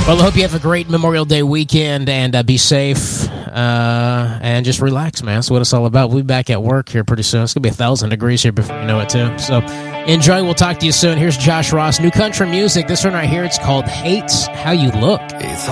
Well, I hope you have a great Memorial Day weekend and be safe and just relax, man. That's what it's all about. We'll be back at work here pretty soon. It's going to be 1,000 degrees here before you know it, too. So enjoy. We'll talk to you soon. Here's Josh Ross, new country music. This one right here, it's called Hates How You Look. It's